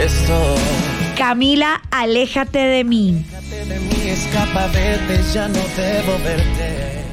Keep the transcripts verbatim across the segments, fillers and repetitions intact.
esto. Camila, aléjate de mí. Aléjate de mí, escapa, vete, ya no debo verte.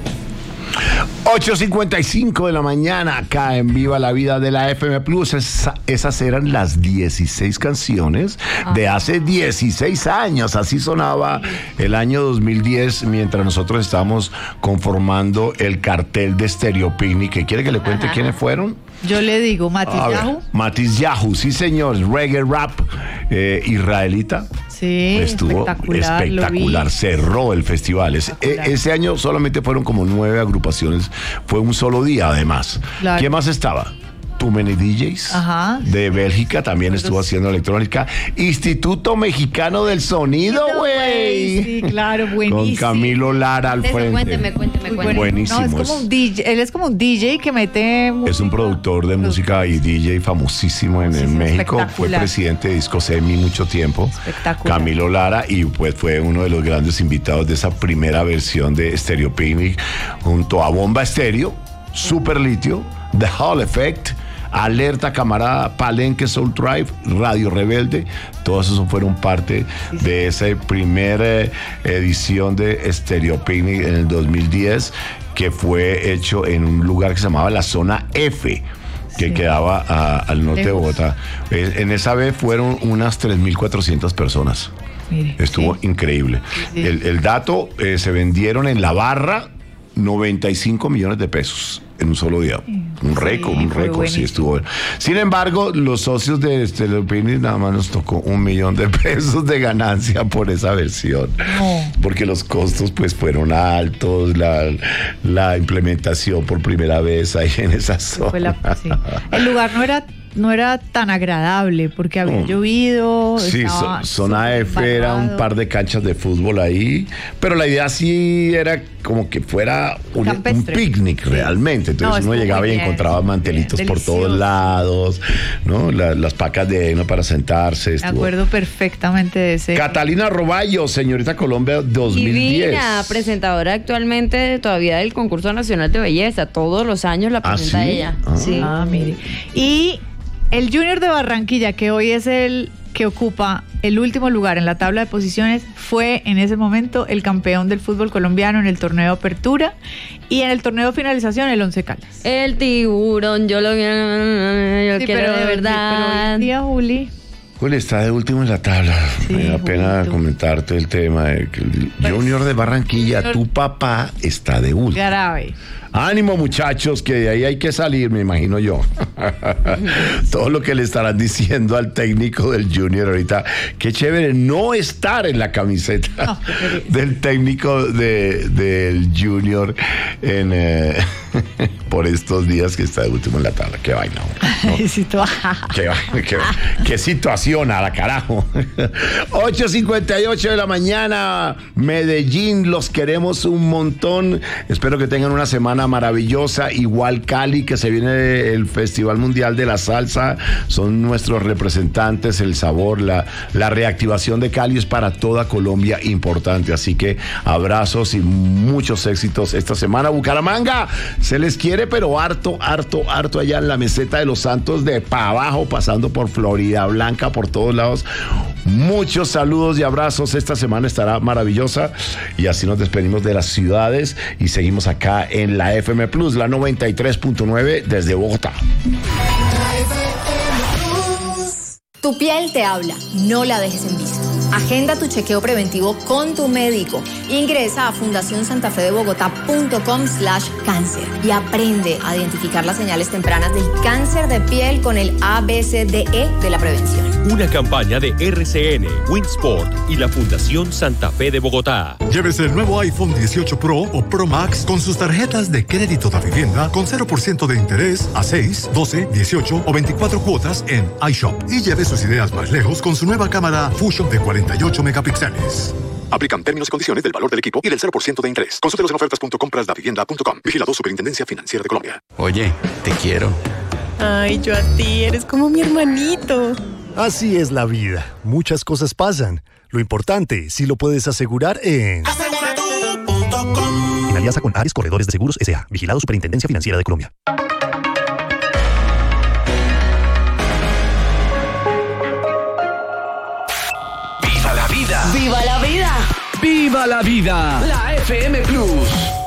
ocho cincuenta y cinco de la mañana, acá en Viva la Vida de la F M Plus. Esa, esas eran las dieciséis canciones de hace dieciséis años. Así sonaba el año dos mil diez, mientras nosotros estábamos conformando el cartel de Stereo Picnic. ¿Quiere que le cuente Ajá. quiénes fueron? Yo le digo, Matisyahu. Matisyahu, sí señor, reggae rap eh, israelita. Sí, estuvo espectacular, espectacular. Cerró el festival. Ese, ese año solamente fueron como nueve agrupaciones. Fue un solo día, además. Claro. ¿Quién más estaba? Too Many D Js. Ajá. De Bélgica, también Pero estuvo haciendo electrónica. Instituto Mexicano del Sonido, güey. Sí, claro, buenísimo. Con Camilo Lara al frente. Cuénteme, cuénteme, cuénteme. Buenísimo. No, es como un D J, él es como un D J que mete música. Es un productor de música y D J famosísimo en, sí, en México. Fue presidente de Disco Semi mucho tiempo. Espectacular. Camilo Lara, y pues fue uno de los grandes invitados de esa primera versión de Stereo Picnic, junto a Bomba Estéreo, Super Litio, The Hall Effect, Alerta Camarada, Palenque Soul Drive, Radio Rebelde. Todos esos fueron parte sí, sí. de esa primera eh, edición de Stereo Picnic en el dos mil diez, que fue hecho en un lugar que se llamaba la Zona F, que sí. quedaba a, al norte Lejos. de Bogotá. Eh, en esa vez fueron unas tres mil cuatrocientas personas. Mire, Estuvo sí. increíble. Sí, sí. El, el dato, eh, se vendieron en la barra noventa y cinco millones de pesos en un solo día. Un récord, sí, un récord, sí estuvo. Sin embargo, los socios de Stereo Picnic nada más nos tocó un millón de pesos de ganancia por esa versión. No. Porque los costos pues fueron altos, la, la implementación por primera vez ahí en esa zona. Fue la, sí. El lugar no era no era tan agradable porque había mm. llovido. Sí, so, Zona F barrado. Era un par de canchas de fútbol ahí, pero la idea sí era como que fuera un, un picnic realmente. Entonces no, uno llegaba y encontraba mantelitos por todos lados, ¿no? La, las pacas de heno para sentarse. Me acuerdo perfectamente de ese. Catalina Roballo, señorita Colombia dos mil diez. Divina, presentadora actualmente todavía del Concurso Nacional de Belleza. Todos los años la presenta ¿Ah, sí? ella. Ah. Sí. Ah, mire. Y el Junior de Barranquilla, que hoy es el que ocupa el último lugar en la tabla de posiciones, fue en ese momento el campeón del fútbol colombiano en el torneo de apertura y en el torneo de finalización el Once Caldas. El tiburón, yo lo, yo sí, quiero pero, de verdad. Sí, pero hoy en día, Juli... Juli está de último en la tabla. Sí, me da pena Julito. comentarte el tema de que el pues, Junior de Barranquilla, señor, tu papá está de último. Grave. Ánimo, muchachos, que de ahí hay que salir, me imagino yo. Todo lo que le estarán diciendo al técnico del Junior ahorita. Qué chévere no estar en la camiseta no, del técnico de, del Junior en, eh, por estos días que está de último en la tabla. Qué vaina. ¿No? qué, qué, qué situación a la carajo. ocho cincuenta y ocho de la mañana, Medellín, los queremos un montón. Espero que tengan una semana maravillosa. Igual Cali, que se viene el Festival Mundial de la Salsa, son nuestros representantes. El sabor, la, la reactivación de Cali es para toda Colombia importante, así que abrazos y muchos éxitos esta semana. Bucaramanga, se les quiere, pero harto, harto, harto allá en la meseta de los Santos, de pa' abajo, pasando por Florida Blanca, por todos lados. Muchos saludos y abrazos. Esta semana estará maravillosa y así nos despedimos de las ciudades y seguimos acá en la F M Plus, la noventa y tres punto nueve desde Bogotá. Tu piel te habla, no la dejes en visto. Agenda tu chequeo preventivo con tu médico. Ingresa a fundación santa fe de bogotá punto com slash cáncer y aprende a identificar las señales tempranas del cáncer de piel con el A B C D E de la prevención. Una campaña de R C N, Winsport y la Fundación Santa Fe de Bogotá. Llévese el nuevo iPhone dieciocho Pro o Pro Max con sus tarjetas de crédito de vivienda con cero por ciento de interés a seis, doce, dieciocho o veinticuatro cuotas en iShop. Y lleve sus ideas más lejos con su nueva cámara Fusion de cuarenta y ocho megapíxeles. Aplican términos y condiciones del valor del equipo y del cero por ciento de interés. Consúltelos en ofertas punto compras da vivienda punto com. Vigilado Superintendencia Financiera de Colombia. Oye, te quiero. Ay, yo a ti, eres como mi hermanito. Así es la vida. Muchas cosas pasan. Lo importante, si lo puedes asegurar en... asegura tú punto com. En alianza con Ares Corredores de Seguros S A. Vigilado Superintendencia Financiera de Colombia. vida. ¡Viva la vida! ¡Viva la vida! La F M Plus.